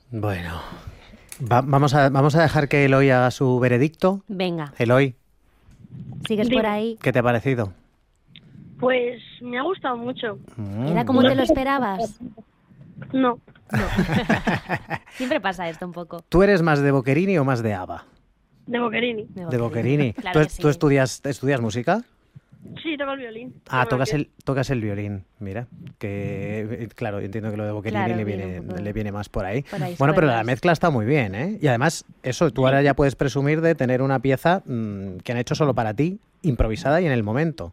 Bueno, vamos a dejar que Eloy haga su veredicto. Venga. Eloy, ¿Sigues por ahí? ¿qué te ha parecido? Pues me ha gustado mucho. ¿Era como te lo esperabas? No. Siempre pasa esto un poco. ¿Tú eres más de Boccherini o más de ABBA? De Boccherini. De Boccherini. Claro que ¿Tú sí. estudias música? Sí, toco el violín. Ah, Bueno, tocas el violín. Mira, que claro, entiendo que lo de Boccherini Claro, le viene más por ahí. Por ahí, Bueno, pero la suelas. mezcla está muy bien, ¿eh? Y además, eso, tú ahora ya puedes presumir de tener una pieza que han hecho solo para ti, improvisada y en el momento.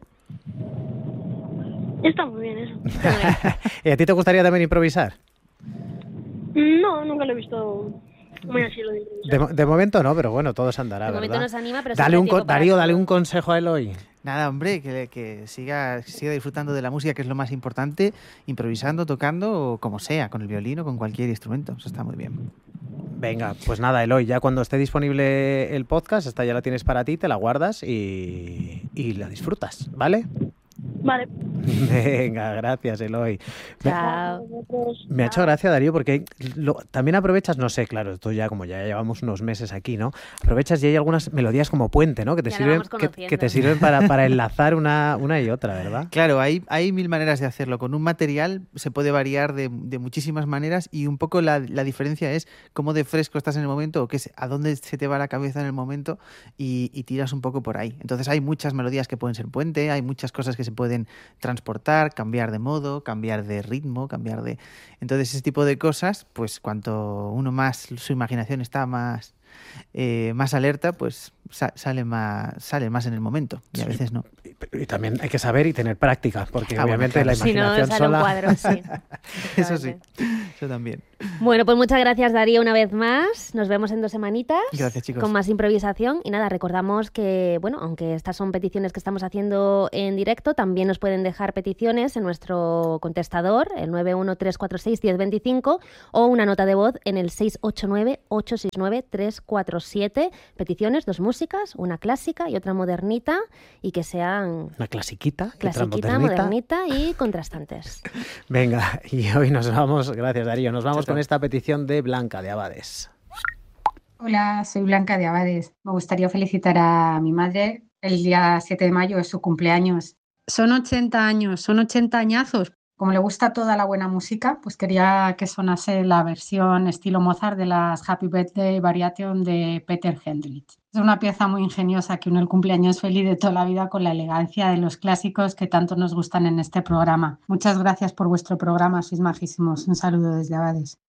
Está muy bien eso. ¿Y a ti te gustaría también improvisar? No, nunca lo he visto muy así lo de improvisar. De momento no, pero bueno, todo se andará, De momento ¿verdad? nos anima, pero Dale siempre un hay tiempo para Darío, todo. dale un consejo a Eloy. Nada, hombre, que siga disfrutando de la música, que es lo más importante, improvisando, tocando, o como sea, con el violín o con cualquier instrumento. Eso está muy bien. Venga, pues nada, Eloy, ya cuando esté disponible el podcast, esta ya la tienes para ti, te la guardas y la disfrutas, ¿vale? Vale. Venga, gracias, Eloy. Chao. Me ha hecho gracia, Darío, porque también aprovechas, no sé, claro, esto ya como ya llevamos unos meses aquí, ¿no? Aprovechas y hay algunas melodías como puente, ¿no? Que te Ya la sirven, vamos conociendo. que te sirven para enlazar una y otra, ¿verdad? Claro, hay mil maneras de hacerlo. Con un material se puede variar de muchísimas maneras y un poco la diferencia es cómo de fresco estás en el momento o a dónde se te va la cabeza en el momento y tiras un poco por ahí. Entonces hay muchas melodías que pueden ser puente, hay muchas cosas que se pueden transportar, cambiar de modo, cambiar de ritmo, Entonces ese tipo de cosas, pues cuanto uno más, su imaginación está más alerta, pues sale más en el momento y a veces no. Y también hay que saber y tener práctica, porque bueno, obviamente claro. la Si no, imaginación sale un sola... cuadro, sí. Eso sí, eso también. Bueno, pues muchas gracias, Darío, una vez más. Nos vemos en 2 semanitas. Gracias, chicos. Con más improvisación. Y nada, recordamos que, bueno, aunque estas son peticiones que estamos haciendo en directo, también nos pueden dejar peticiones en nuestro contestador, el 913461025, o una nota de voz en el 689-869-347. Peticiones, 2 músicas, una clásica y otra modernita, y que sean Una clasiquita, y otra clasiquita, modernita y contrastantes. Venga, y hoy nos vamos, gracias Darío, nos vamos Chao, chao. con esta petición de Blanca de Abades. Hola, soy Blanca de Abades. Me gustaría felicitar a mi madre. El día 7 de mayo es su cumpleaños. Son 80 años, son 80 añazos. Como le gusta toda la buena música, pues quería que sonase la versión estilo Mozart de las Happy Birthday Variation de Peter Hendrich. Es una pieza muy ingeniosa que une el cumpleaños feliz de toda la vida con la elegancia de los clásicos que tanto nos gustan en este programa. Muchas gracias por vuestro programa, sois majísimos. Un saludo desde Abades.